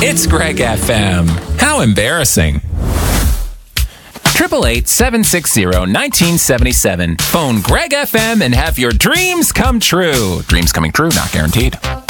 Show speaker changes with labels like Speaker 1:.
Speaker 1: It's Greg FM. How embarrassing. 888-760-1977. Phone Greg FM and have your dreams come true. Dreams coming true, not guaranteed.